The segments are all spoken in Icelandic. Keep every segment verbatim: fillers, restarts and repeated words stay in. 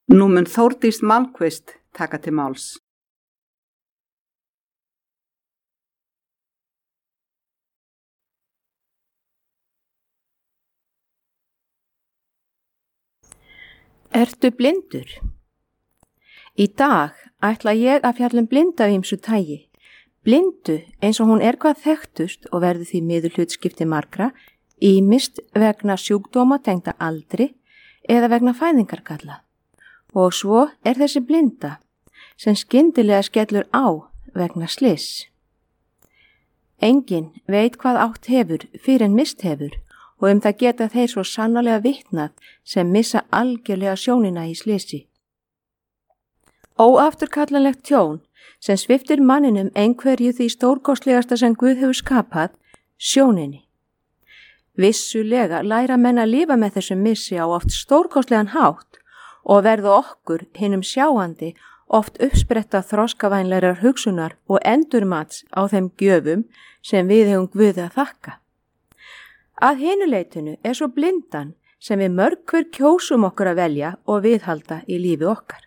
Nú mun Þórdís Malmquist taka til máls. Ertu blindur? Í dag ætla ég að fjalla um blindu af ýmsu tagi. Blindu eins og hún er hvað þekktust og verður því miður hlutskipti margra, ýmist vegna sjúkdóma tengda aldri eða vegna fæðingargalla. Og svo er þessi blinda sem skyndilega skellur á vegna slyss. Enginn veit hvað átt hefur fyrir en mist hefur og um það geta þeir svo sannarlega vitnað sem missa algjörlega sjónina í slyssi. Óafturkallanlegt tjón sem sviptir manninum einhverju því stórkostlegasta sem Guð hefur skapað, sjóninni. Vissulega læra menn að lifa með þessum missi á oft stórkostlegan hátt og verða okkur hinum sjáandi oft uppspretta þroskavænlegar hugsunar og endurmats á þeim gjöfum sem við hefum Guði að þakka. Að hinu leitinu er svo blindan sem við mörg hver kjósum okkur að velja og viðhalda í lífi okkar.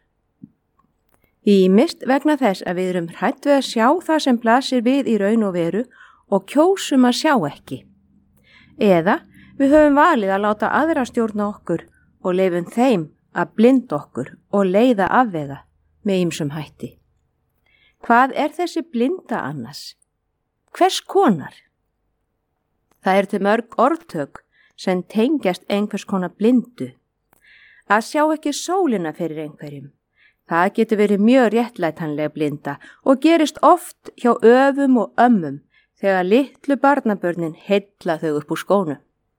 Ýmist vegna þess að við erum hrætt við að sjá það sem blasir við í raun og veru og kjósum að sjá ekki. Eða við höfum valið að láta aðra stjórna okkur og leifum þeim að blinda okkur og leiða afvega með ýmsum hætti. Hvað er þessi blinda annars? Hvers konar? Það er til mörg orðtök sem tengjast einhvers konar blindu. Að sjá ekki sólina fyrir einhverjum. Það getur verið mjög réttlætanlega blinda og gerist oft hjá öfum og ömmum þegar litlu barnabörnin heilla þau upp úr skónum.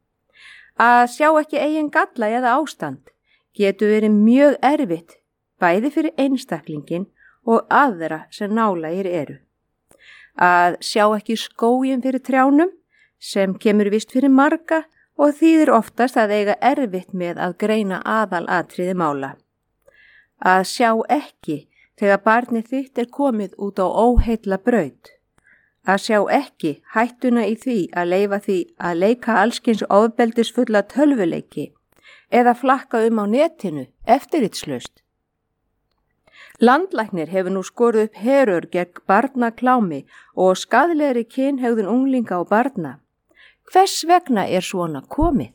Að sjá ekki eigin galla eða ástand getur verið mjög erfitt bæði fyrir einstaklingin og aðra sem nálægir eru. Að sjá ekki skóginn fyrir trjánum sem kemur vist fyrir marga og þýðir oftast að eiga erfitt með að greina aðalatriði mála. Að sjá ekki þegar barnið þitt er komið út á óheilla braut. Að sjá ekki hættuna í því að leyfa því að leika allskyns ofbeldisfulla tölvuleiki eða flakka um á netinu eftirritslaust. Landlæknir hefur nú skorið upp herör gegn barnaklámi og skaðlegri kynhegðun unglinga og barna. Hvers vegna er svona komið?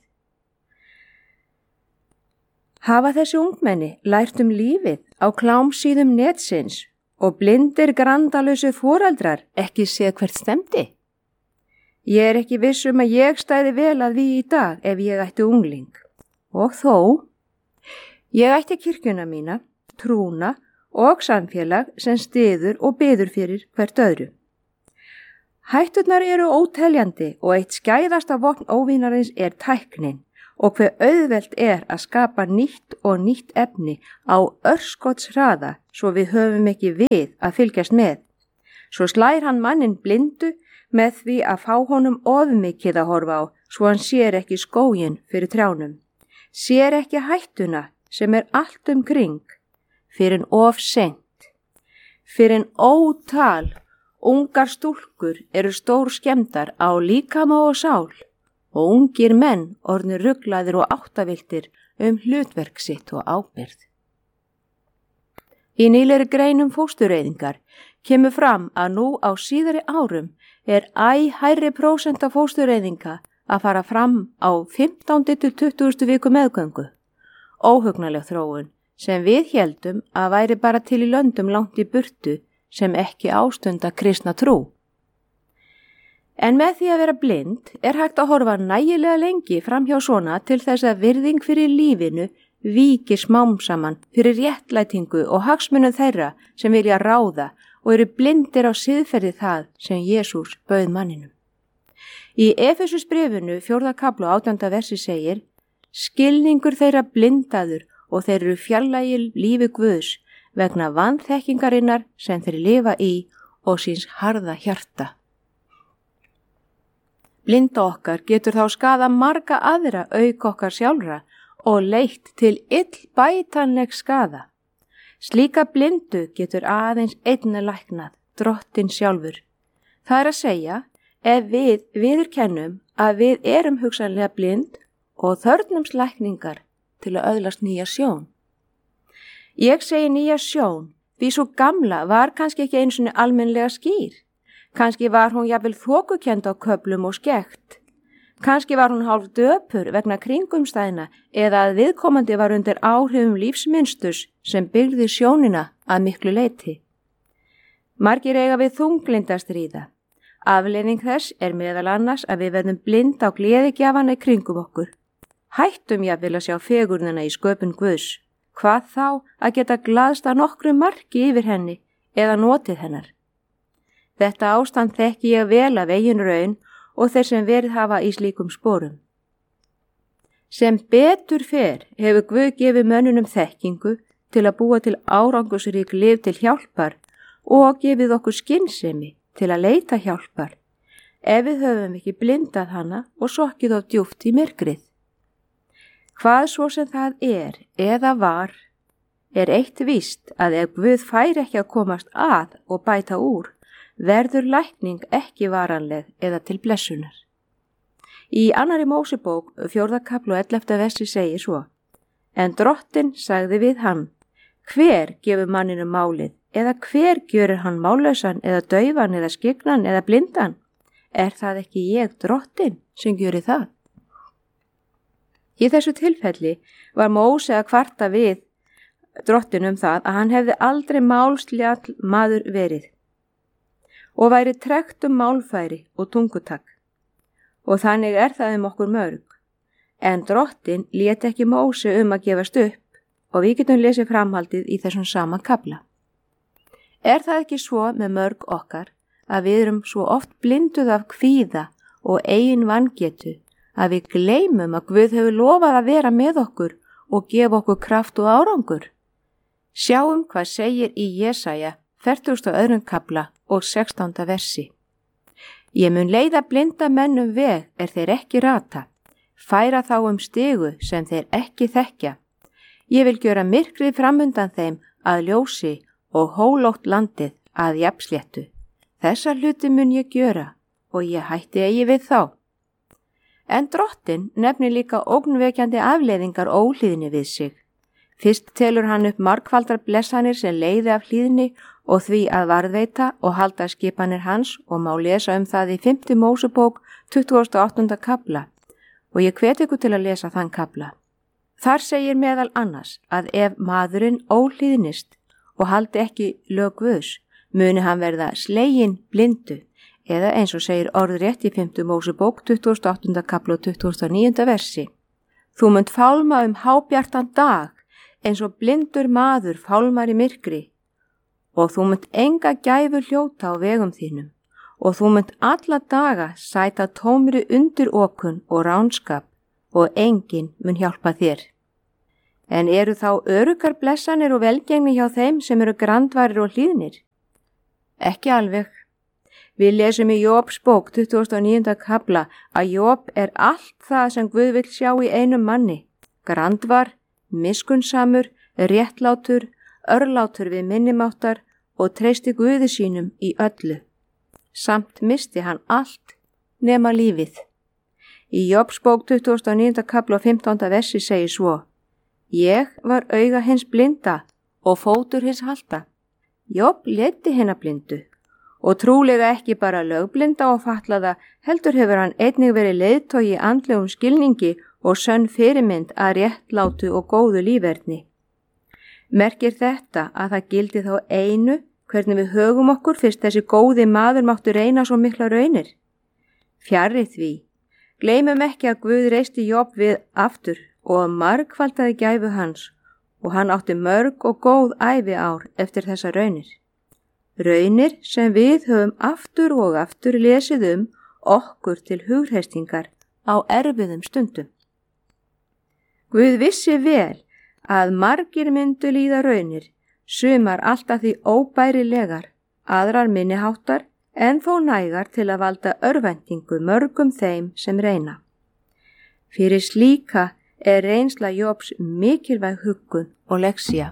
Hafa þessi ungmenni lært um lífið á klámsíðum netsins og blindir grandalösu foreldrar ekki séð hvert stemdi? Ég er ekki viss um að ég stæði vel að því í dag ef ég ætti ungling. Og þó, ég ætti kirkjuna mína, trúna og samfélag sem styður og biður fyrir hvert öðru. Hætturnar eru óteljandi og eitt skæðasta vopn óvinarins er tæknin og hver auðvelt er að skapa nýtt og nýtt efni á örskotshraða svo við höfum ekki við að fylgjast með. Svo slær hann mannin blindu með því að fá honum ofmikið að horfa á svo hann sér ekki skóginn fyrir trjánum. Sér ekki hættuna sem er allt um kring, fyrir en of seint. Fyrir en ótal ungar stúlkur eru stór skemmdar á líkama og sál og ungir menn orðnir ruglaðir og áttaviltir um hlutverk sitt og ábyrgð. Í nýlegri greinum fóstureyðingar kemur fram að nú á síðari árum er æ hærri prósenta fóstureyðinga að fara fram á fimmtándi til tuttugustu viku meðgöngu. Óhugnaleg þróun sem við héldum að væri bara til í löndum langt í burtu sem ekki ástunda kristna trú. En með því að vera blind er hægt að horfa nægilega lengi fram hjá svona til þess að virðing fyrir lífinu víki smám saman fyrir réttlætingu og hagsmunum þeirra sem vilja ráða og eru blindir á siðferði það sem Jesús bauð manninum. Í Efesusbréfinu fjórða kafla átjánda versi segir: skilningur þeirra blindaður og þeir eru fjarlægir lífi Guðs vegna vanþekkingarinnar sem þeir lifa í og síns harða hjarta. Blinda okkar getur þá skaða marga aðra auk okkar sjálfra og leitt til illbætanleg skaða. Slíka blindu getur aðeins einna læknað, Drottinn sjálfur. Það er að segja, ef við viðurkennum að við erum hugsanlega blind og þörfnumst lækningar til að öðlast nýja sjón. Ég segi nýja sjón, því svo gamla var kannski ekki einu sinni almennlega skýr. Kannski var hún jafnvel þokukend á köflum og skekkt. Kannski var hún hálf döpur vegna kringumstæðna eða að viðkomandi var undir áhrifum lífsmynsturs sem byggði sjónina að miklu leyti. Margir eiga við þunglinda stríða. Afleiðing þess er meðal annars að við verðum blind á gleðigjafana í kringum okkur. Hættum jafnvel að sjá fegurnina í sköpun Guðs. Hvað þá að geta glaðst að nokkru marki yfir henni eða notið hennar. Þetta ástand þekki ég vel af eigin raun og þeir sem verið hafa í slíkum sporum. Sem betur fer hefur Guð gefið mönnunum þekkingu til að búa til árangusrík lif til hjálpar og gefið okkur skynsemi til að leita hjálpar ef við höfum ekki blindað hana og sokkið of djúpt í myrkrið. Hvað svo sem það er eða var, er eitt víst að ef Guð fær ekki að komast að og bæta úr, verður lækning ekki varanleg eða til blessunar. Í annarri Mósebók, fjórða kafli og ellefta versi segir svo: En Drottinn sagði við hann, hver gefur manninu málið, eða hver gjörir hann mállausan eða daufan eða skygnan eða blindan? Er það ekki ég, Drottinn, sem gjöri það? Í þessu tilfelli var Móse að kvarta við Drottinn um það að hann hefði aldrei málsljall maður verið og væri tregt um málfæri og tungutak. Og þannig er það um okkur mörg. En Drottinn lét ekki Móse um að gefast upp og við getum lesið framhaldið í þessum sama kafla. Er það ekki svo með mörg okkar að við erum svo oft blinduð af kvíða og eigin vangetu að við gleymum að Guð hefur lofað að vera með okkur og gefa okkur kraft og árangur? Sjáum hvað segir í Jesaja fertugasta og öðrum kafla og sextánda versi. Ég mun leiða blinda mennum veg er þeir ekki rata, færa þá um stigu sem þeir ekki þekkja. Ég vil gjöra myrkrið framundan þeim að ljósi og hólótt landið að jafnsléttu. Þessa hluti mun ég gjöra og ég hætti eigi við þá. En Drottinn nefnir líka ógnvekjandi afleiðingar óhlýðni við sig. Fyrst telur hann upp margfaldar blessanir sem leiði af hlýðni og því að varðveita og halda skipanir hans og má lesa um það í fimmta Mósebók tuttugasta og áttunda kafla og ég hvet ykkur til að lesa þann kafla. Þar segir meðal annars að ef maðurinn óhlýðnist og haldi ekki lög Guðs, muni hann verða sleginn blindu. Eða eins og segir orðrétt í fimmta Mósebók tuttugasta og áttunda kafla og tuttugasta og níunda versi. Þú munt fálma um hábjartan dag eins og blindur maður fálmar í myrkri og þú munt enga gæfu hljóta á vegum þínum og þú munt alla daga sæta tómri undir okun og ránskap og enginn mun hjálpa þér. En eru þá öruggar blessanir og velgengni hjá þeim sem eru grandvarir og hlýðnir? Ekki alveg. Við lesum í Jóbs bók tuttugasta og níunda kafla að Jób er allt það sem Guð vill sjá í einum manni. Grandvar, miskunnsamur, réttlátur, örlátur við minnimáttar og treysti Guði sínum í öllu. Samt misti hann allt nema lífið. Í Jóbs bók tuttugasta og níunda kafla og fimmtánda versi segir svo: Ég var auga hins blinda og fótur hins halta. Jób leiddi hina blindu. Og trúlega ekki bara lögblinda og fatlaða, heldur hefur hann einnig verið leiðtogi í andlegum skilningi og sönn fyrirmynd að réttlátu og góðu líferni. Merkir þetta að það gildi þá einu hvernig við högum okkur fyrst þessi góði maður máttu reyna svo mikla raunir? Fjarri því, gleymum ekki að Guð reisti Jób við aftur og margfaldaði gæfu hans og hann átti mörg og góð ævi ár eftir þessa raunir. Raunir sem við höfum aftur og aftur lesið um okkur til hugreistingar á erfiðum stundum. Guð vissi vel að margir myndu líða raunir, sumar alltaf því óbærilegar, aðrar minniháttar en þó nægar til að valda örvæntingu mörgum þeim sem reyna. Fyrir slíka er reynsla Jóbs mikilvæg huggun og lexía.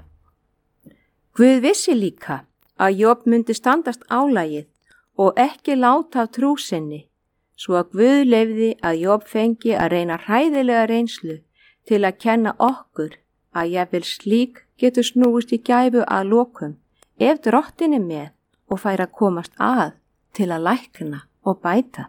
Guð vissi líka að Jób myndi standast álagið og ekki láta af trú sinni, svo að Guð leyfði að Jób fengi að reyna hræðilega reynslu til að kenna okkur að jafnvel slík getur snúist í gæfu að lokum ef drottin er með og fær að komast að til að lækna og bæta.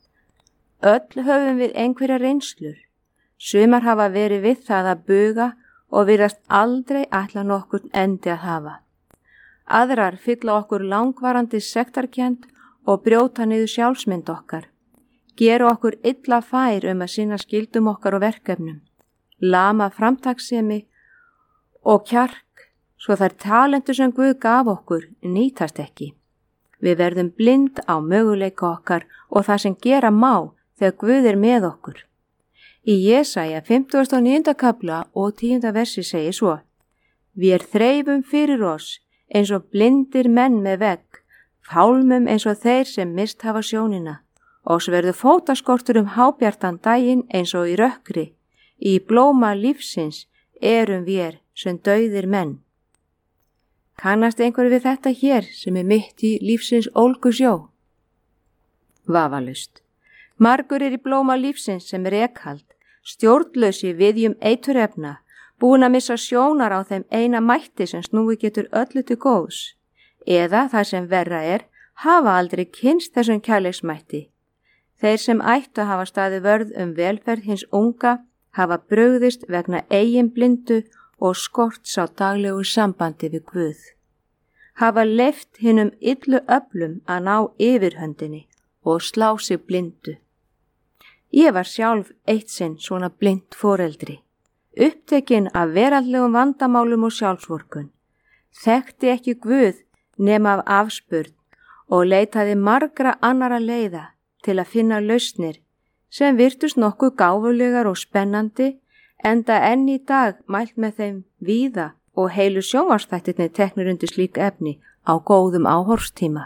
Öll höfum við einhverja reynslur. Sumar hafa verið við það að buga og virðast aldrei ætla nokkurn endi að hafa. Aðrar fylla okkur langvarandi sektarkennd og brjóta niður sjálfsmynd okkar. Gera okkur illa fær um að sinna skildum okkar og verkefnum. Lama framtakssemi og kjark svo þær talentur sem Guð gaf okkur nýtast ekki. Við verðum blind á möguleika okkar og það sem gera má þegar Guð er með okkur. Í Jesaja fimmtugasta og níunda kafla og tíunda versi segir svo: Vér þreifum fyrir oss eins og blindir menn með vegg, fálmum eins og þeir sem mist hafa sjónina. Oss verður fótaskortur um hábjartan daginn eins og í rökkri. Í blóma lífsins erum vér sem dauðir menn. Kannast einhverju við þetta hér sem er mitt í lífsins ólgusjó? Vafalaust. Margur er í blóma lífsins sem er rekhald, stjórnlausi viðjum eiturefna, búin að missa sjónar á þeim eina mætti sem snúi getur öllu til góðs. Eða það sem verra er, hafa aldrei kynst þessum kærleiksmætti. Þeir sem ættu að hafa staði vörð um velferð hins unga hafa brugðist vegna eigin blindu og skorts á daglegu sambandi við Guð. Hafa leyft hinum illu öflum að ná yfirhöndinni og slá sig blindu. Ég var sjálf eitt sinn svona blind foreldri, upptekinn af veraldlegum vandamálum og sjálfsvorkun, þekkti ekki Guð nema af afspurn og leitaði margra annara leiða til að finna lausnir sem virtust nokkuð gáfulegar og spennandi, enda enn í dag mælt með þeim víða og heilu sjónvarpsþættirnir teknir undir slík efni á góðum áhorfstíma.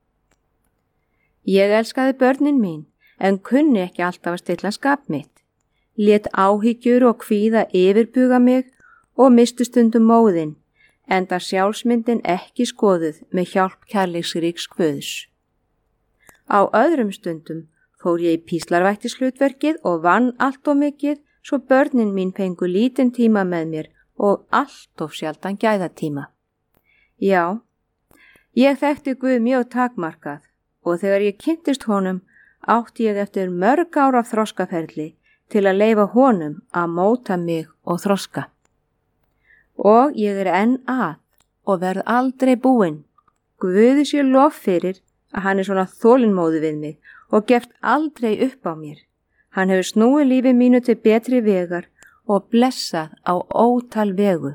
Ég elskaði börnin mín, en kunni ekki alltaf að stilla skap mitt, lét áhyggjur og kvíða yfirbuga mig og mistu stundum móðinn, enda sjálfsmyndin ekki skoðuð með hjálp kærleiksríks Guðs. Á öðrum stundum fór ég í píslarvættishlutverkið og vann allt of mikið svo börnin mín fengu lítinn tíma með mér og allt of sjaldan gæðatíma. Já, ég þekkti Guð mjög takmarkað og þegar ég kynntist honum átti ég eftir mörg ára þroskaferli til að leyfa honum að móta mig og þroska. Og ég er enn að og verð aldrei búinn. Guði sé lof fyrir að hann er svona þolinmóðu við mig og geft aldrei upp á mér. Hann hefur snúið lífi mínu til betri vegar og blessað á ótal vegu.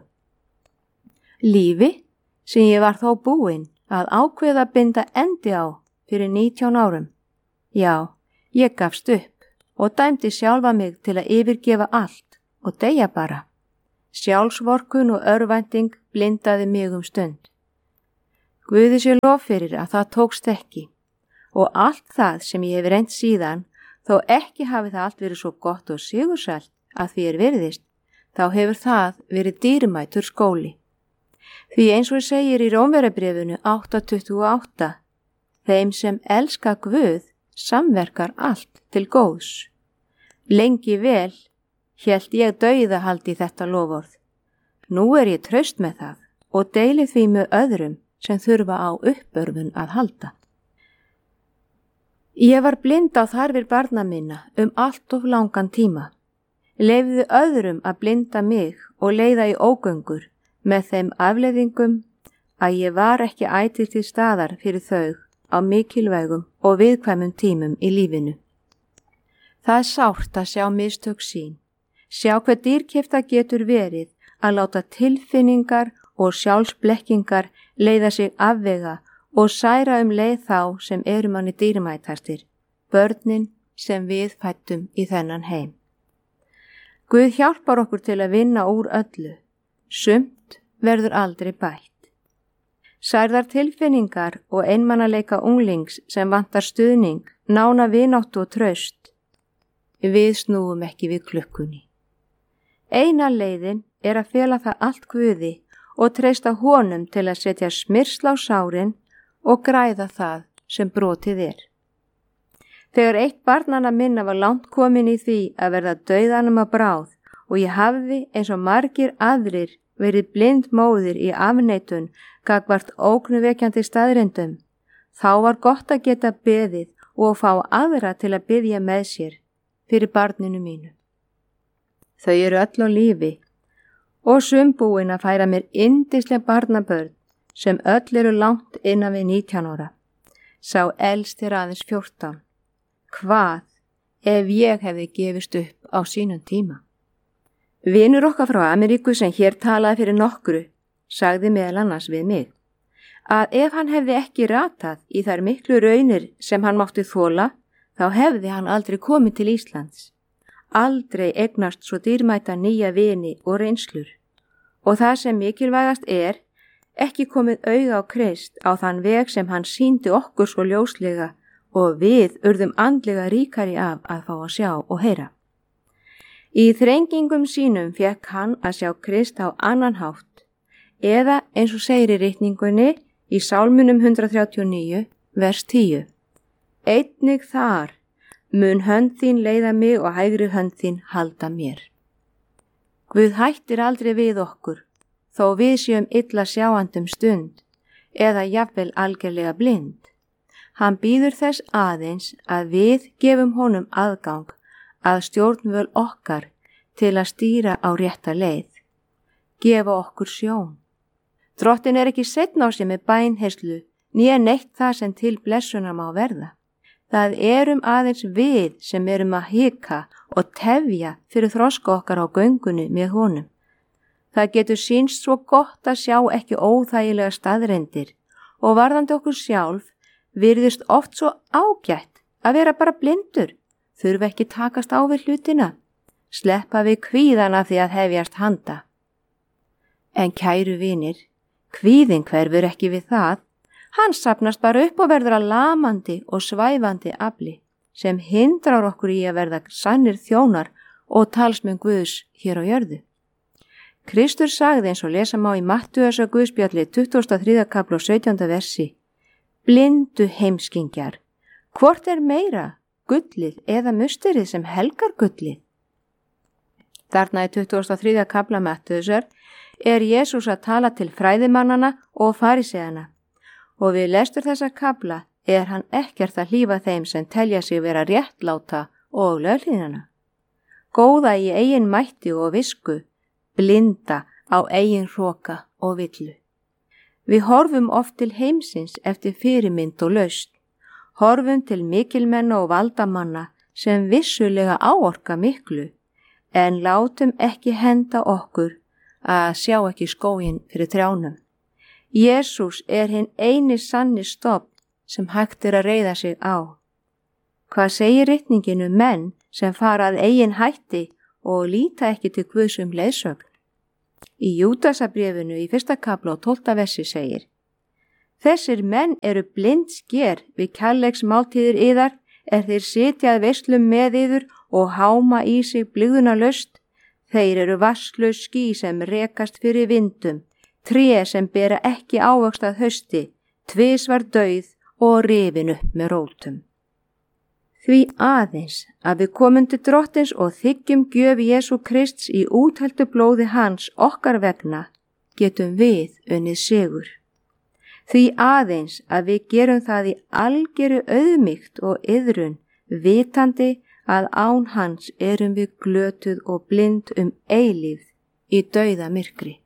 Lífi sem ég var þó búinn að ákveða að binda endi á fyrir nítján árum. Já, ég gafst upp og dæmdi sjálfa mig til að yfirgefa allt og deyja bara. Sjálfsvorkun og örvænting blindaði mig um stund. Guði sé lof fyrir að það tókst ekki og allt það sem ég hef reynt síðan, þó ekki hafi það allt verið svo gott og sigursælt að því er virðist, þá hefur það verið dýrmætur skóli. Því eins og segir í Rómverjabréfinu átta tuttugu og átta, þeim sem elska Guð samverkar allt til góðs. Lengi vel hélt ég dauðahaldi þetta loforð. Nú er ég traust með það og deili því með öðrum sem þurfa á uppörfun að halda. Ég var blind á þarfir barna minna um allt of langan tíma. Leyfðu öðrum að blinda mig og leiða í ógöngur með þeim afleiðingum að ég var ekki ætíð til staðar fyrir þau á mikilvægum og viðkvæmum tímum í lífinu. Það er sárt að sjá mistök sín, sjá hver dýrkeypt það getur verið að láta tilfinningar og sjálfsblekkingar leiða sig afvega og særa um leið þá sem eru manni dýrmætastir, börnin sem við fættum í þennan heim. Guð hjálpar okkur til að vinna úr öllu, sumt verður aldrei bætt. Særðar tilfinningar og einmanaleika unglings sem vantar stuðning, nána vináttu og traust. Við snúum ekki við klukkunni. Eina leiðin er að fela það allt Guði og treysta honum til að setja smyrsl á sárin og græða það sem brotið er. Þegar eitt barnanna minna var langt komin í því að verða dauðanum að bráð og ég hafði eins og margir aðrir verið blind móðir í afneitun gagvart ógnvekjandi staðreyndum. Þá var gott að geta beðið og fá aðra til að biðja með sér fyrir barninu mínu. Þau eru öll á lífi og sum búin að færa mér yndisleg barnabörn sem öll eru langt innan við nítján ára. Sá elst er aðeins fjórtán. Hvað ef ég hefði gefist upp á sínum tíma? Vinur okkar frá Ameríku sem hér talaði fyrir nokkru sagði meðal annars við mig að ef hann hefði ekki ratað í þær miklu raunir sem hann mátti þola, þá hefði hann aldrei komið til Íslands. Aldrei eignast svo dýrmæta nýja vini og reynslur. Og það sem mikilvægast er, ekki komið auga á Krist á þann veg sem hann sýndi okkur svo ljóslega og við urðum andlega ríkari af að fá að sjá og heyra. Í þrengingum sínum fekk hann að sjá Krist á annan hátt, eða eins og segir í ritningunni í Sálmunum hundrað þrjátíu og níu, vers tíu. Einnig þar mun hönd þín leiða mig og hægri hönd þín halda mér. Guð hættir aldrei við okkur, þó við séum illa sjáandum stund, eða jafnvel algerlega blind. Hann býður þess aðeins að við gefum honum aðgang að stjórnvöl okkar til að stýra á rétta leið. Gefa okkur sjón. Drottin er ekki seinna á sig með bænherslu, né neitt það sem til blessunar má verða. Það erum aðeins við sem erum að hika og tefja fyrir þroska okkar á göngunni með honum. Það getur sýnst svo gott að sjá ekki óþægilega staðreyndir og varðandi okkur sjálf virðist oft svo ágætt að vera bara blindur, þurfa ekki takast á við hlutina, sleppa við kvíðana því að hefjast handa. En kæru vinir, kvíðin hverfur ekki við það, hann safnast bara upp og verður að lamandi og svæfandi afli sem hindrar okkur í að verða sannir þjónar og talsmenn Guðs hér á jörðu. Kristur sagði eins og lesa má í Mattheusar Guðspjalli tuttugasta og þriðja kafla og sautjánda versi: Blindu heimskingjar, hvort er meira, gullið eða musterið sem helgar gullið? Þarna í tuttugasta og þriðja kafla Mattheusar er Jesús að tala til fræðimannana og fariseana og við lestur þessa kafla er hann ekkert að hlífa þeim sem telja sig vera réttláta og löghlýðnana. Góða í eigin mætti og visku, blinda á eigin hroka og villu. Við horfum oft til heimsins eftir fyrirmynd og lausn, horfum til mikilmenna og valdamanna sem vissulega áorka miklu, en látum ekki henda okkur að sjá ekki skóginn fyrir trjánum. Jesús er hinn eini sanni stofn sem hægt er að reiða sig á. Hvað segir ritningin um menn sem fara að eigin hætti og líta ekki til Guðs um leiðsögn? Í Júdasarbréfinu í fyrsta kafla og tólfta versi segir: Þessir menn eru blind sker við kærleiksmáltíðir yðar er þeir sitjað veislum með yður og háma í sig blygðunarlaust. Þeir eru vatnslaus ský sem rekast fyrir vindum, tré sem bera ekki ávöxt að hausti, tvisvar dauð og rifin upp með rótum. Því aðeins að við komum til Drottins og þiggjum gjöf Jesú Krists í útheltu blóði hans okkar vegna, getum við unnið sigur. Því aðeins að við gerum það í algeru auðmýkt og iðrun, vitandi að án hans erum við glötuð og blind um eilífð í dauða myrkri.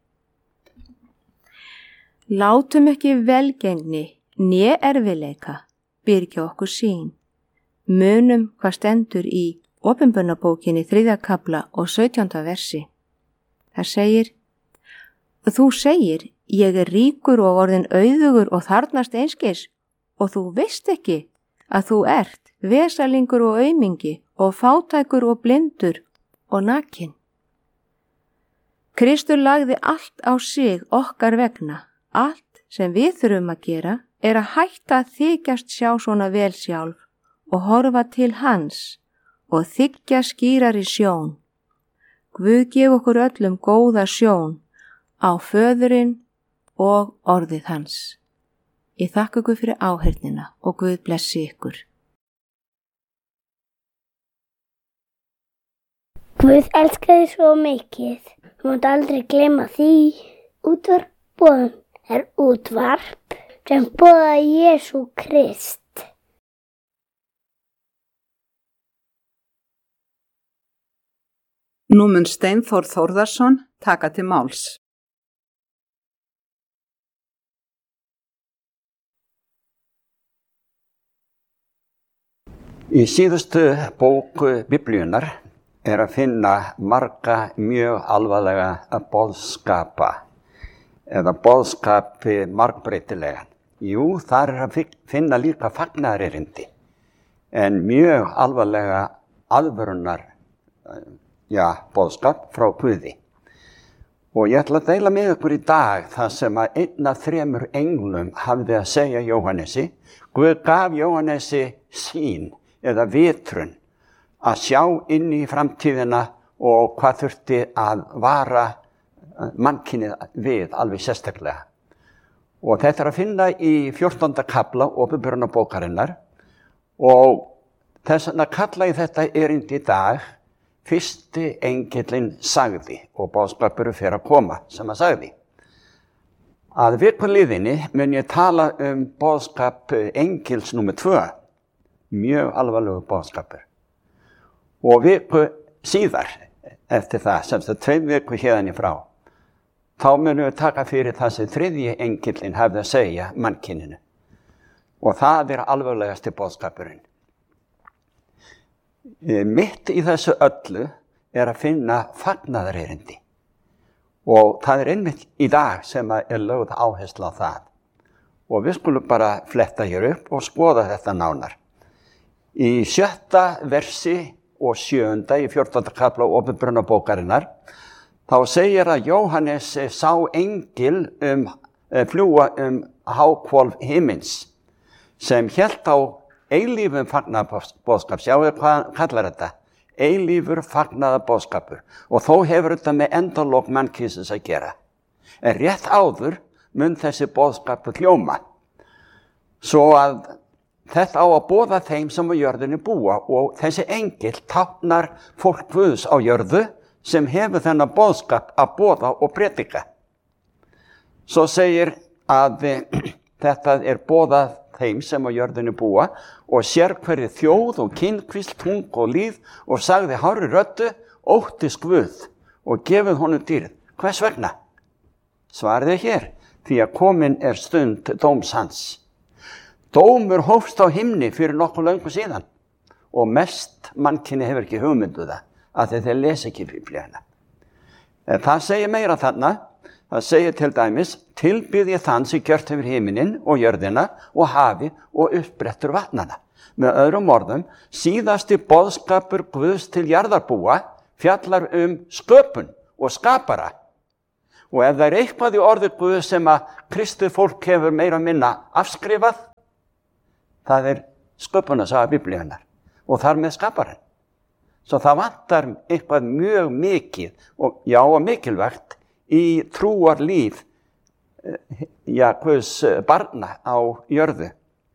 Látum ekki velgengni né erfileika byrgja okkur sín. Munum hvað stendur í Opinberunarbókinni þriðja kafla og sautjánda versi. Það segir: Þú segir, ég er ríkur og orðin auðugur og þarnast einskis, og þú veist ekki að þú ert vesalingur og aumingi og fátækur og blindur og nakin. Kristur lagði allt á sig okkar vegna. Allt sem við þurfum að gera er að hætta að þykjast sjá svona vel sjálf og horfa til hans og þykja skýrari sjón. Guð gef okkur öllum góða sjón á föðurinn og orðið hans. Ég þakka ykkur fyrir áheyrnina og Guð blessi ykkur. Guð elskar þig svo mikið. Þú mátt aldrei gleyma því. Útvarpboðun er útvarp sem boðar Jesú Krist. Nú mun Steinþór Þórðarson taka til máls. Í síðustu bóku Biblíunnar er að finna marga mjög alvarlega boðskapa eða boðskapi margbreytilegan. Jú, þar er að finna líka fagnaðarerindi en mjög alvarlega aðvörunar ja, boðskap frá Guði. Og ég ætla að deila með ykkur í dag það sem að einn af þremur englum hafði að segja Jóhannesi. Guð gaf Jóhannesi sýn eða vitrun að sjá inn í framtíðina og hvað þurfti að vara mannkynið við alveg sérstaklega. Og þetta er að finna í fjórtánda kafla Åpenbarunarbókarinnar og þess vegna kalla ég þetta erindi í dag fyrsti engillinn sagði og boðskapurinn fer að koma sem að sagði. Að viku liðinni mun ég tala um boðskap engils númer tvö. Mjög alvarlegu boðskapur. Og viku síðar, eftir það, sem það tveim viku hérðan í frá, þá munum við taka fyrir það sem þriðji engillinn hafði að segja mannkyninu. Og það er alvarlegasti boðskapurinn. Mitt í þessu öllu er að finna fagnaðarerindi. Og það er einmitt í dag sem er lögð áhersla á það. Og við skulum bara fletta hér upp og skoða þetta nánar. Í sjötta versi og sjöunda í fjórtánda kafla Åpenbarunarbókarinnar þá segir að Jóhannes sá engil um, fljúga um háhvolf himins sem hélt á eilífum fagnaðarboðskap. Sjáu hvað hann kallar þetta? Eilífur fagnaðarboðskapur. Og þó hefur þetta með endalok mannkynsins að gera. En rétt áður mun þessi boðskapur hljóma. Svo að þetta á að boða þeim sem á jörðinni búa og þessi engil táknar fólk Guðs á jörðu sem hefur þennan boðskap að boða og predika. Svo segir að þetta er boðað þeim sem á jörðinni búa og sér hverju þjóð og kynkvísl, tung og líð og sagði hárri röddu, óttist Guð og gefið honum dýrð. Hvers vegna? Svarið er hér, því að komin er stund dóms hans. Dómur hófst á himni fyrir nokkuð löngu síðan og mest mannkynni hefur ekki hugmyndu það að þeir lesa ekki Biblíuna. En það segir meira þarna, það segir til dæmis, tilbyð ég þann sem gjört hefur himinin og jörðina og hafi og uppbrettur vatnana. Með öðrum orðum, síðasti boðskapur Guðs til jarðarbúa fjallar um sköpun og skapara. Og ef það er eitthvað í orði Guðs sem að kristið fólk hefur meira minna afskrifað, það er sköpunarsaga Biblíunnar og þar með skaparinn. Svo það vantar eitthvað mjög mikið og já og mikilvægt í trúarlíf ja, Guðs barna á jörðu.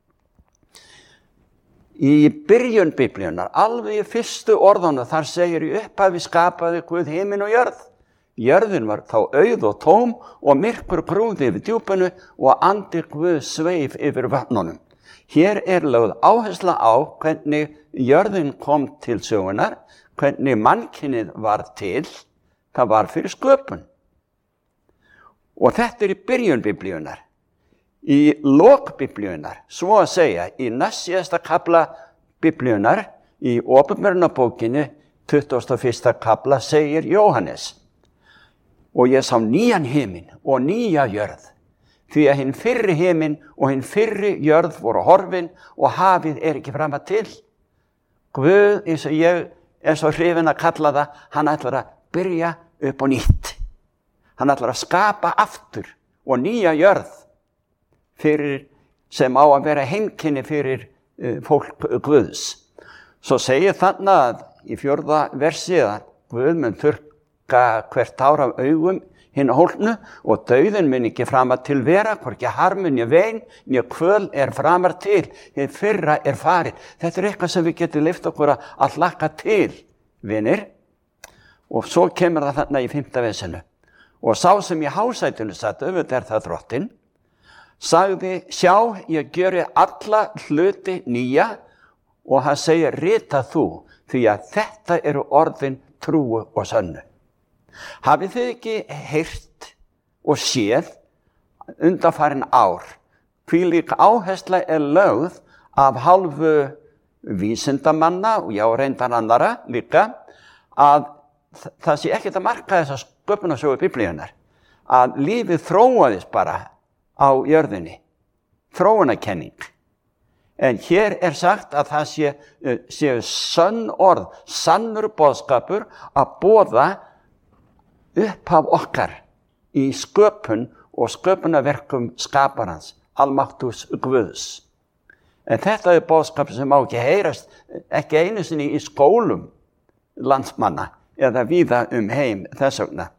Í byrjun Biblíunnar, alveg í fyrstu orðunum, þar segir í upphafi skapaði Guð himinn og jörð. Jörðin var þá auð og tóm og myrkur grúði yfir djúpinu og andi Guð sveif yfir vatnunum. Hér er lögð áhersla á hvernig jörðin kom til sögunar, hvernig mannkynið var til, það var fyrir sköpun. Og þetta er í byrjun Biblíunnar. Í lok Biblíunnar, svo að segja, í næstsíðasta kafla Biblíunnar, í Åpenbarunarbókinni, tuttugasta og fyrsta kafla, segir Jóhannes: og ég sá nýjan himinn og nýja jörð. Því að hinn fyrri himinn og hinn fyrri jörð voru horfin og hafið er ekki fram að til. Guð, eins og ég er svo hrifinn að kalla það, hann ætlar að byrja upp á nýtt. Hann ætlar að skapa aftur og nýja jörð fyrir, sem á að vera heimkynni fyrir uh, fólk Guðs. Svo segir þarna að í fjórða versi að Guð mun þurrka hvert tár af augum hinn hólnu og dauðin mun ekki framar til vera, hvorki harmun, né vein, né kvöl er framar til, hið fyrra er farið. Þetta er eitthvað sem við getum leyft okkur að hlakka til, vinir. Og svo kemur það þarna í fimmta vesinu. Og sá sem í hásætinu satt, auðvitað er það Drottinn, sagði, sjá, ég gjöri alla hluti nýja, og hann segir, rita þú, því að þetta eru orðin trúu og sönnu. Hafið þið ekki heyrt og séð undanfarin ár, hví líka áhersla er lögð af hálfu vísindamanna, og já, reyndar annara líka, að það sé ekkert að marka þessa sköpunarsögu Biblíunnar, að lífið þróaðist bara á jörðinni, þróunarkenning. En hér er sagt að það sé, sé sönn orð, sannur boðskapur að boða upphaf okkar í sköpun og sköpunarverkum skaparans, almáttugs Guðs. En þetta er boðskap sem má ekki heyrast, ekki einu sinni í skólum landsmanna eða víða um heim þess vegna.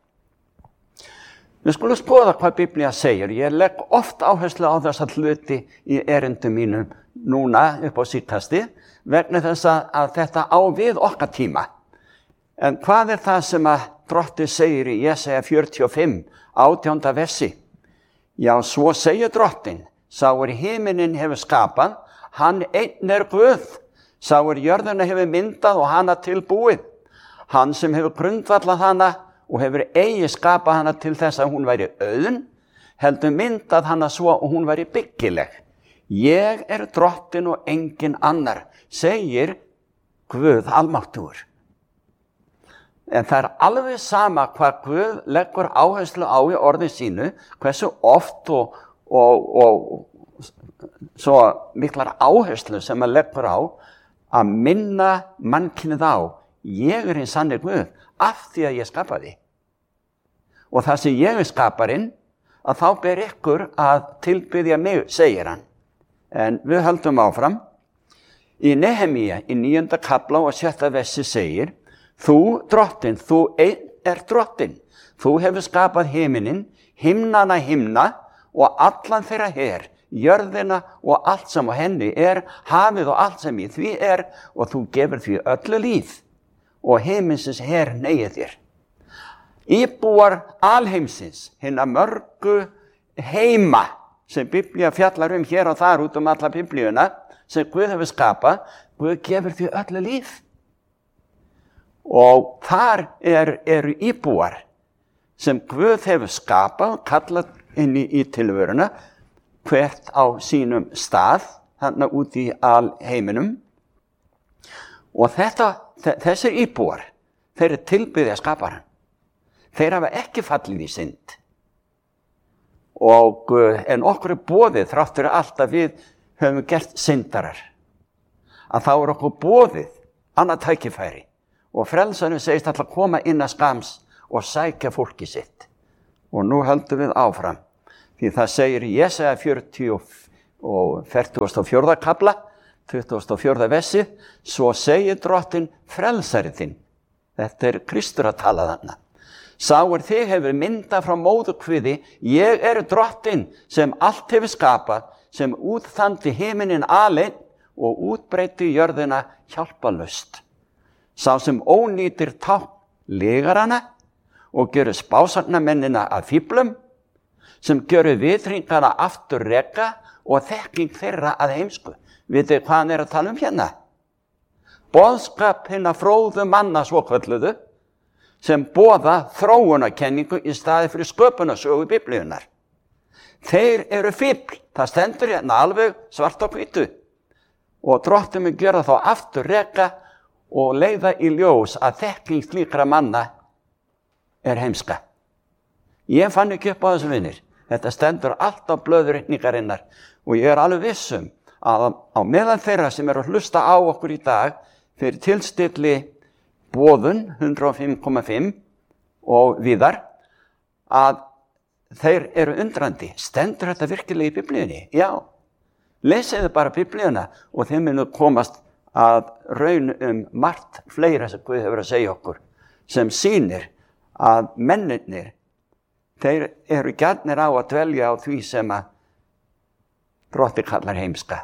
Við skulum skoða hvað Biblía segir. Ég legg oft áherslu á þessa hluti í erindum mínum núna upp á síðkasti vegna þess að þetta á við okkar tíma. En hvað er það sem að Drottinn segir í Jesaja fjörutíu og fimm, átjánda versi? Já, svo segir Drottinn, sá er himinin hefur skapað, hann einn er Guð, sá er jörðina hefur myndað og hana tilbúið, hann sem hefur grundvallað hana og hefur eigi skapað hana til þess að hún væri auðn, heldur myndað hana svo og hún væri byggileg. Ég er Drottinn og engin annar, segir Guð almáttugur. En það er alveg sama hvað Guð leggur áherslu á í orði sínu, hversu oft og, og, og svo miklar áherslu sem hann leggur á að minna mannkynið á. Ég er hinn sanni Guð af því að ég skapaði. Og það sem ég er skaparinn, að þá ber ykkur að tilbiðja mig, segir hann. En við höldum áfram. Í Nehemía, í níunda kafla og sjötta versi segir, þú, Drottinn, þú einn er Drottinn. Þú hefur skapað himinin, himnana himna og allan þeirra her, jörðina og allt sem á henni er, hafið og allt sem í því er, og þú gefur því öllu líf. Og heiminsins her neyið þér. Íbúar alheimsins, hinna mörgu heima sem Biblía fjallar um hér og þar út um alla Biblíuna, sem Guð hefur skapað, Guð gefur því öllu líf. Og þar er, eru íbúar sem Guð hefur skapað, kallað inn í, í tilveruna, hvert á sínum stað, þarna út í alheiminum. Og þetta Þessir íbúar, þeir eru tilbyðja skaparann. Þeir hafa ekki fallið í synd. Og en okkur er boðið, þrátt fyrir allt að við höfum gert syndarar, að þá er okkur boðið annað tækifæri. Og frelsarinn segist alltaf koma inn að skams og sækja fólki sitt. Og nú höldum við áfram. Því það segir í Jesaja fjörutíu og fertugasta og fjórða kafla, tuttugasta og fjórða versi, svo segir Drottinn frelsari þinn. Þetta er Kristur að tala þarna. Sá er þig hefur myndað frá móðurkviði, ég er Drottinn sem allt hefur skapað, sem útþandi himinin aleinn og útbreyti jörðina hjálpalaust. Sá sem ónýtir tákn legarana og gjörur spásagnamennina að fíflum, sem gjörur vitringana aftur reka og þekking þeirra að heimsku. Vitið hvað hann er að tala um hérna? Boðskap hinna fróðu manna svokölluðu sem boða þróunarkenningu í staði fyrir sköpunarsögu Biblíunnar. Þeir eru fífl, það stendur hérna alveg svart á hvítu. Og Drottinn mun gera þá aftur reka og leiða í ljós að þekking slíkra manna er heimska. Ég fann ekki upp á þessu vinir. Þetta stendur allt á blöðurreikningarinnar og ég er alveg vissum að á meðan þeirra sem eru að hlusta á okkur í dag fyrir tilstilli boðun hundrað og fimm komma fimm og víðar, að þeir eru undrandi. Stendur þetta virkilega í Biblíunni? Já. Lesiðu bara Biblíuna og þeir munu komast að raun um margt fleira sem Guð hefur að segja okkur, sem sýnir að mennirnir, þeir eru gjarnir á að dvelja á því sem að Drottinn kallar heimska.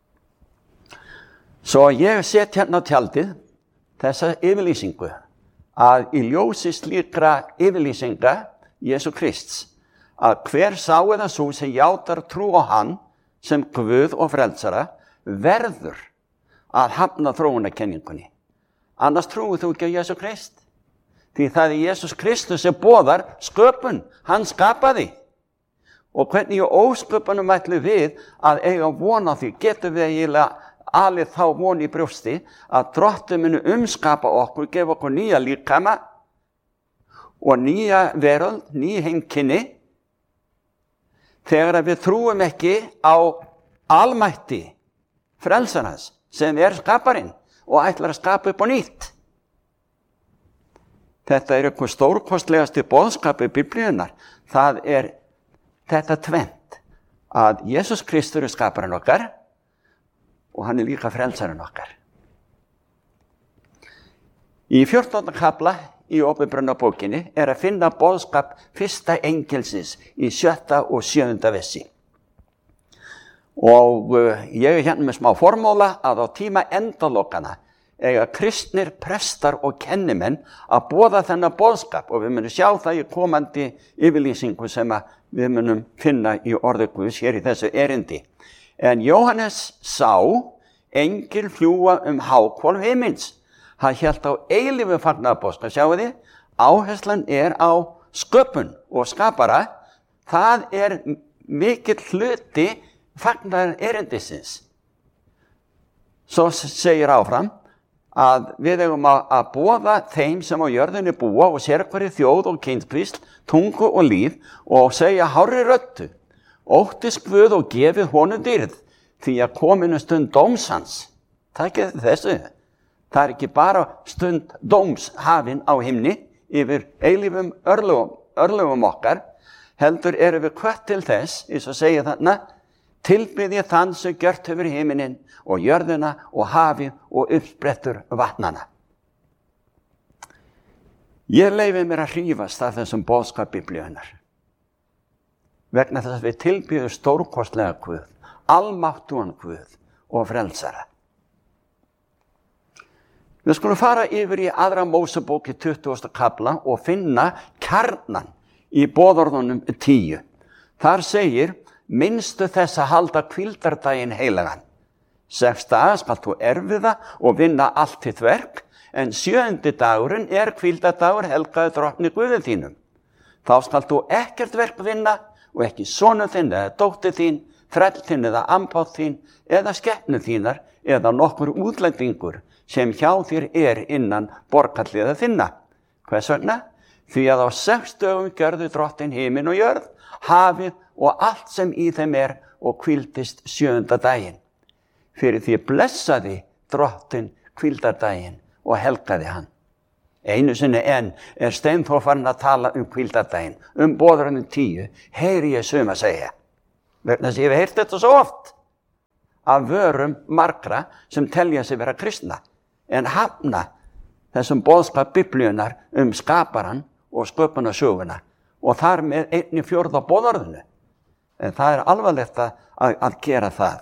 Svo ég set hérna á tjaldið þessa yfirlýsingu að í ljósi slíkra yfirlýsinga Jesú Krists að hver sá eða sú sem játar trú á hann sem Guð og frelsara verður að hafna þróunarkenningunni. Annars trúið þú ekki á Jesú Krist. Því það er Jesús Kristus sem boðar sköpun, hann skapaði. Og hvernig í ósköpunum ætlum við að eiga von á því, getum við eiginlega alið þá von í brjósti að Drottinn muni umskapa okkur, gefa okkur nýja líkama og nýja veröld, ný heimkynni, þegar við trúum ekki á almætti frelsarans sem er skaparinn og ætlar að skapa upp á nýtt. Þetta er eitthvað stórkostlegasti boðskapi Biblíunnar. Það er þetta tvennt, að Jesús Kristur er skaparinn okkar og hann er líka frelsarinn okkar. Í fjórtánda kafla í Åpenbarunarbókinni er að finna boðskap fyrsta engelsins í sjötta og sjöunda versi. Og uh, ég er hérna með smá formúla að á tíma endalokana eiga kristnir prestar og kennimenn að boða þennan boðskap og við munum sjá það í komandi yfirlýsingu sem við munum finna í orði Guðs hér í þessu erindi. En Jóhannes sá engil fljúga um háhvolf himins. Hann hélt á eilífu fagnaðarboðskap, sjáu þið, áherslan er á sköpun og skapara. Það er mikill hluti fagnaðar erindisins. Svo segir áfram að við eigum að boða þeim sem á jörðinni búa og sérhverri þjóð og kynskvísl, tungu og líf og segja hárri röddu, óttist Guð og gefið honum dýrð, því að kominu stund dóms hans. Takið þessu. Það er ekki bara stund dóms hafin á himni yfir eilífum örlögum, örlögum okkar, heldur erum við hvött til þess, eins og segja þarna, tilbyði þann sem gjört hefur himinin og jörðina og hafið og uppsprettur vatnana. Ég leyfi mér að hrífast af þessum boðskap Biblíunnar. Vegna þess að við tilbyðum stórkostlega Guð, almáttugan Guð og frelsara. Við skulum fara yfir í aðra Mósebók í tuttugasta kafla og finna kjarnan í boðorðunum tíu. Þar segir, minnstu þess að halda hvíldardaginn heilagan. Sex daga skal þú erfiða og vinna allt þitt verk, en sjöundi dagurinn er hvíldardagur helgaður Drottni Guði þínum. Þá skal þú ekkert verk vinna og ekki sonur þinn eða dóttir þín, þræll þinn eða ambátt þín eða skepnu þínar eða nokkur útlendingur sem hjá þér er innan borgarliða þinna. Hvers vegna? Því að á sex dögum gjörðu Drottinn himinn og jörð, hafið og allt sem í þeim er og hvíldist sjöunda daginn. Fyrir því blessaði Drottinn hvíldardaginn og helgaði hann. Einu sinni enn er Steinþór farinn að tala um hvíldardaginn, um boðorðunum tíu, heyri ég suma segja. Vegna þess að ég hef heyrt þetta svo oft af vörum margra sem telja sig vera kristna, en hafna þessum boðskap Biblíunnar um skaparan og sköpunarsöguna og þar með einni fjórða boðorðinu. En það er alvarlegt að, að gera það.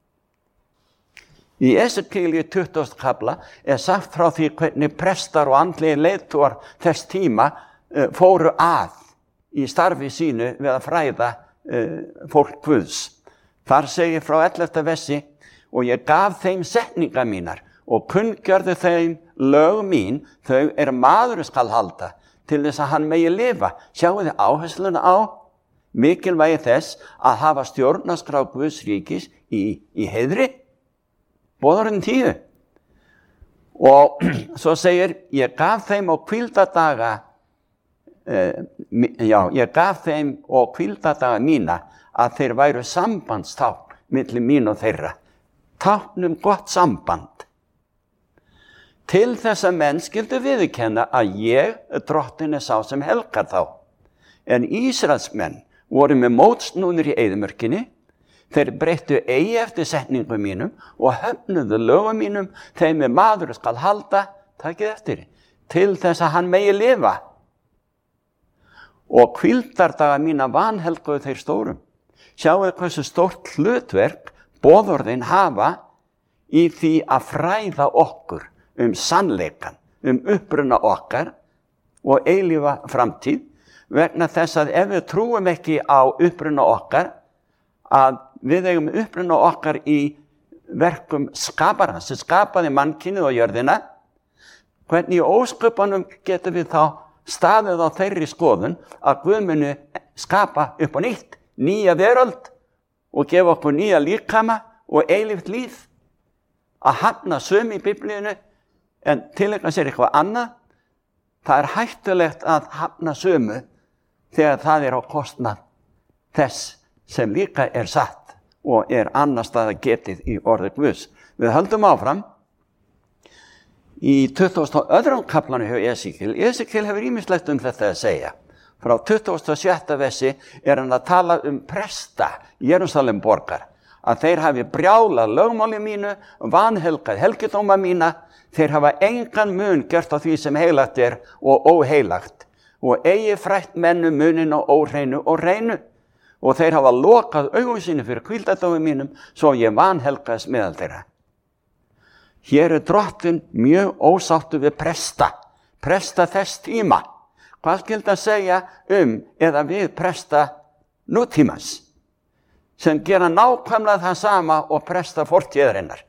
Í Esekíel tuttugasta kafla er sagt frá því hvernig prestar og andlegir leiðtogar þess tíma uh, fóru að í starfi sínu við að fræða uh, fólk Guðs. Þar segir frá ellefta versi, og ég gaf þeim setningar mínar og kunngjörði þeim lög mín, þau er maður skal halda til þess að hann megi lifa. Sjáu þið áhersluna á mikilvægi þess að hafa stjórnarskrá Guðs ríkis í, í heiðri. Boðorðin tíu. Og svo segir, ég gaf þeim og hvíldardaga, uh, já, ég gaf þeim og hvíldardaga mína að þeir væru sambandstákn milli mín og þeirra. Tákn um gott samband. Til þess að menn skyldu viðurkenna að ég, Drottinn, er sá sem helgar þá. En Ísraelsmenn voru með mótsnúnir í eyðimörkinni. Þeir breyttu eigi eftir setningum mínum og höfnuðu lögum mínum, þeim er maður skal halda, takið eftir, til þess að hann megi lifa. Og hvíldardaga mína vanhelguðu þeir stórum. Sjáu hversu stórt hlutverk boðorðin hafa í því að fræða okkur um sannleikan, um uppruna okkar og eilífa framtíð, vegna þess að ef við trúum ekki á uppruna okkar, að við eigum uppruna okkar í verkum skaparans sem skapaði mannkynið og jörðina, hvernig í ósköpunum getum við þá staðið á þeirri skoðun að Guð muni skapa upp á nýtt, nýja veröld og gefa okkur nýja líkama og eilíft líf? Að hafna sömu í Biblíunni en tileinka sér eitthvað annað, það er hættulegt að hafna sömu þegar það er á kostnað þess sem líka er satt og er annars staðar getið í orði Guðs. Við höldum áfram í tuttugasta og öðrum kaflanum hjá Esekíel. Esekíel hefur ýmislegt um þetta að segja. Frá tuttugasta og sjötta versi er hann að tala um presta Jerúsalem borgar, að þeir hafi brjálað lögmáli mínu, vanhelgað helgidóma mína, þeir hafa engan mun gert á því sem heilagt er og óheilagt, og eigi frætt mennu munin og óhreinu og reinu, og þeir hafa lokað augum sínu fyrir hvíldardómi mínum, svo ég vanhelgaðist meðal þeirra. Hér er drottinn mjög ósáttur við presta, presta þess tíma. Hvað skyldi að segja um eða við presta nútímans, sem gera nákvæmlega það sama og presta fortíðarinnar?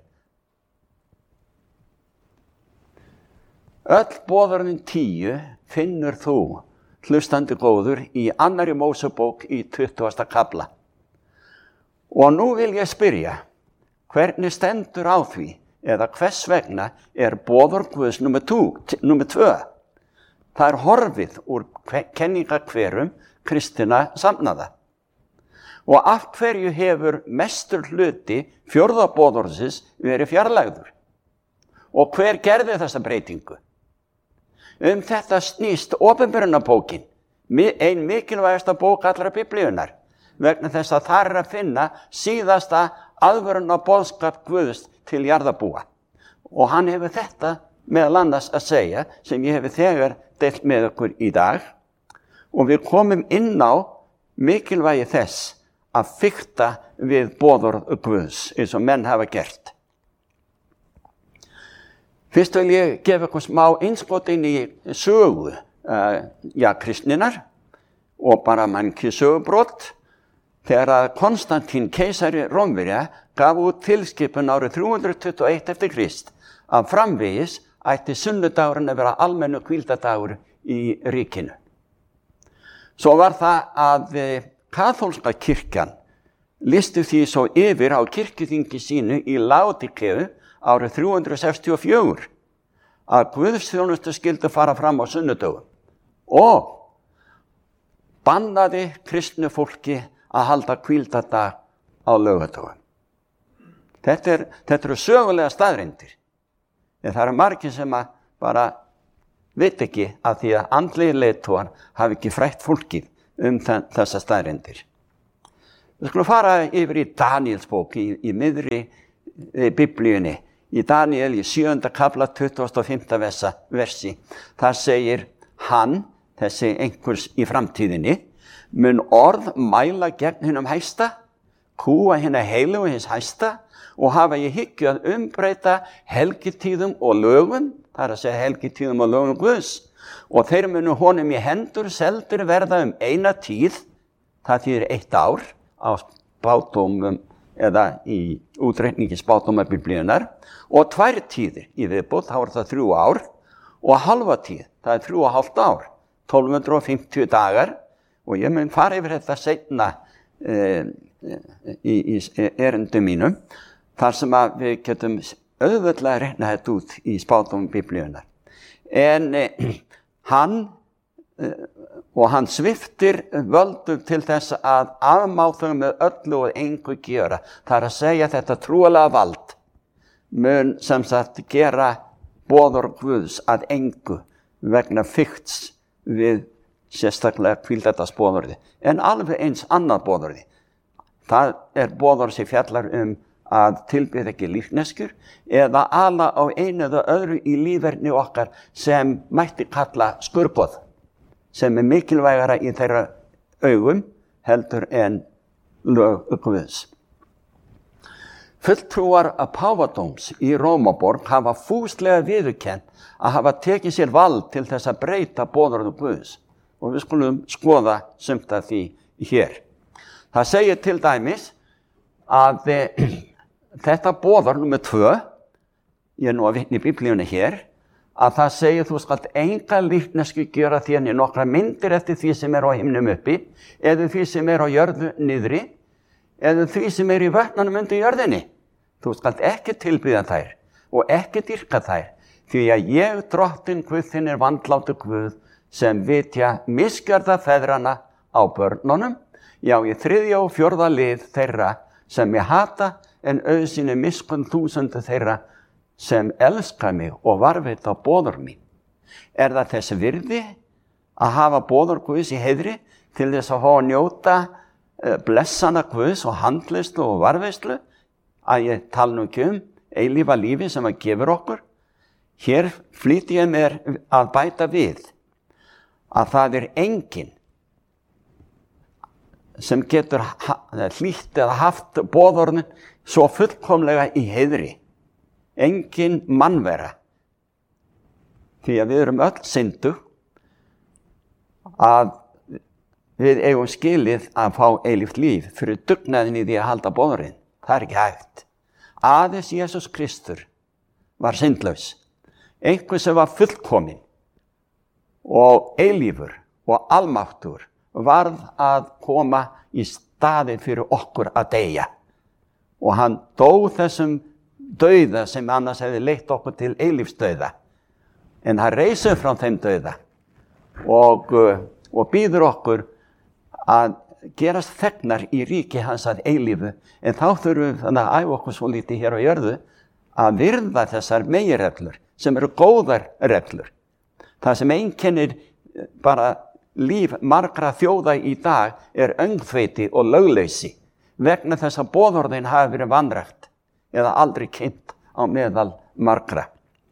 Öll boðorðin tíu finnur þú, hlustandi góður, í annarri Mósebók í tuttugasta kafla. Og nú vil ég spyrja, hvernig stendur á því, eða hvers vegna er boðorð Guðs númer tvö? Það er horfið úr kenningakverum kristinna samnaða. Og af hverju hefur mestur hluti fjórða boðorðsins verið fjarlægður? Og hver gerði þessa breytingu? Um þetta snýst opinberunarbókin, ein mikilvægasta bók allra Biblíunnar, vegna þess að þar er að finna síðasta aðvörunarboðskap Guðs til jarðarbúa. Og hann hefur þetta meðal annars að segja, sem ég hefur þegar deilt með okkur í dag, og við komum inn á mikilvægi þess að fikta við boðorð Guðs, eins og menn hafa gert. Fyrst vil ég gefa ykkur smá innskot inn í sögu uh, ja, kristninnar og bara mannkið sögubrot, þegar að Konstantín keisari Rómverja gaf út tilskipun árið þrjú hundruð tuttugu og eitt eftir Krist að framvegis ætti sunnudagurinn að vera almennu hvíldadagur í ríkinu. Svo var það að kaþólska kirkjan listi því svo yfir á kirkjuþingi sínu í Laodíkeu árið þrjú hundruð sextíu og fjögur að guðsþjónustu skyldi fara fram á sunnudögum og bannaði kristnu fólki að halda hvíldadag á laugardögum. Þetta, er, þetta eru sögulega staðreyndir. En það eru margir sem að bara veit ekki að því að andlegir leiðtogar hafi ekki frætt fólkið um þessa staðreyndir. Við skulum fara yfir í Daníelsbók í, í miðri e, Biblíunni. Í Daníel í sjöunda kafla tuttugasta og fimmta versi. Það segir hann, þessi einhvers í framtíðinni, mun orð mæla gegn hinum hæsta, kúa hina heilu hins hæsta og hafa ég hyggju að umbreyta helgitíðum og lögum, það er að segja helgitíðum og lögum Guðs, og þeir munu honum í hendur seldur verða um eina tíð, það þýðir eitt ár á spádómum eða í útreikningi spádóma Biblíunnar, og tvær tíðir í viðbót, þá er það þrjú ár, og halva tíð, það er þrjú og hálft ár, tólf hundruð fimmtíu dagar, og ég mun fara yfir þetta seinna e, í, í erindum mínum, þar sem að við getum auðvitað reikna þetta út í spádómum Biblíunnar. En e, hann e, og hann sviftir völdum til þess að afmá þau með öllu og engu gjöra. Það er að segja þetta trúalega vald mun sem sagt gera boðorð Guðs að engu vegna fikts við sérstaklega hvíldadagsboðorði, en alveg eins annað boðorði. Það er boðorð sem fjallar um að tilbyða ekki lífneskur eða ala á einu eða öðru í líferni okkar sem mætti kalla skurboð, sem er mikilvægara í þeirra augum heldur en lög Guðs. Fulltrúar að páfadóms í Rómaborg hafa fúslega viðurkennt að hafa tekið sér vald til þess að breyta boðorðum Guðs. Og við skulum skoða sumt af því hér. Það segir til dæmis að e, þetta boðorð númer tvö, ég er nú að vitna í Biblíunni hér, að það segir þú skalt enga líknesku gera þér né nokkra myndir eftir því sem er á himnum uppi, eða því sem er á jörðu niðri, eða því sem er í vötnunum undir jörðinni. Þú skalt ekki tilbiðja þær og ekki dýrka þær, því að ég, drottinn Guð þinn, er vandlátur Guð, sem vitja misgjörða feðrana á börnunum, já, í þriðja og fjórða lið þeirra sem ég hata, en auðsýni miskunn þúsundu þeirra sem elska mig og varðveita boðorð mín. Er það þess virði að hafa boðorð Guðs í heiðri til þess að fá að njóta blessana Guðs og handleyslu og varðveislu, að ég tala nú ekki um eilífa lífi sem að gefur okkur? Hér flýti ég mér að bæta við að það er enginn sem getur hlýtt eða haft boðorðin svo fullkomlega í heiðri. Enginn mannvera. Því að við erum öll syndug að við eigum skilið að fá eilíft líf fyrir dugnaðin í því að halda boðorðin. Það er ekki hægt. Aðeins Jesús Kristur var syndlaus. Einhver sem var fullkominn og eilífur og almáttur varð að koma í staðinn fyrir okkur að deyja. Og hann dó þessum dauða sem annars hefði leitt okkur til eilífsdauða. En hann reisur frá þeim dauða og, og býður okkur að gerast þegnar í ríki hans að eilífu. En þá þurfum við þannig að æfa okkur svo lítið hér á jörðu að virða þessar meginreglur sem eru góðar reglur. Það sem einkennir bara líf margra þjóða í dag er öngþveiti og lögleysi vegna þess að boðorðin hafi verið vanrækt eða aldrei kynnt á meðal margra.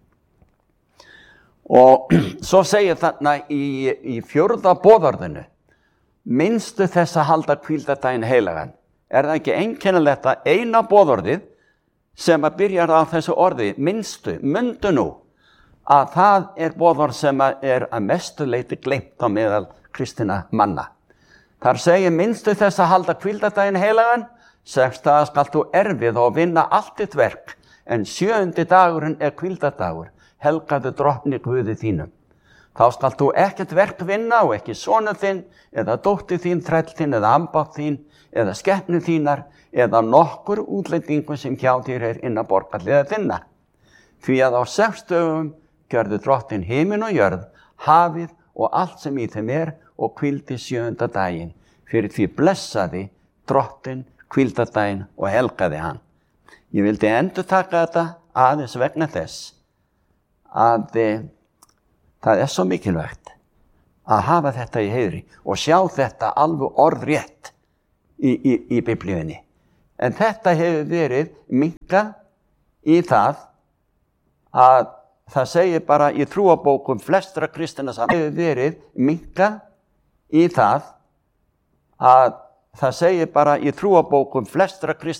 Og svo segir þarna í, í fjórða boðorðinu, minnstu þess að halda hvíldardaginn heilagan. Er það ekki einkennilegt að eina boðorðið sem að byrjar á þessu orði, minnstu, mundu nú, að það er boðorð sem er að mestu leyti gleymt á meðal kristinna manna. Þar segir minnstu þess að halda hvíldardaginn heilagan, sextaga skalt þú erfið og vinna allt þitt verk, en sjöundi dagurinn er hvíldardagur, helgaðu drottni Guði þínum. Þá skalt þú ekkert verk vinna og ekki sonur þinn, eða dóttir þín, þræll þinn, eða ambátt þín, eða skepnu þínar, eða nokkur útlendingur sem hjá þér er innan borgarliða þinna. Því að á sex dögum gjörðu drottinn himin og jörð, hafið og allt sem í þeim er, og hvíldi sjöunda daginn. Fyrir því blessaði drottinn hvíldardaginn og helgaði hann. Ég vildi endurtaka þetta aðeins vegna þess að e, það er svo mikilvægt að hafa þetta í heiðri og sjá þetta alveg orðrétt í, í, í Biblíunni. En þetta hefur verið minnkað í það að það segir bara í trúabókum flestra kristinna saman. Það hefur verið minnkað í það að það segir bara í trúabókum flestra kristinna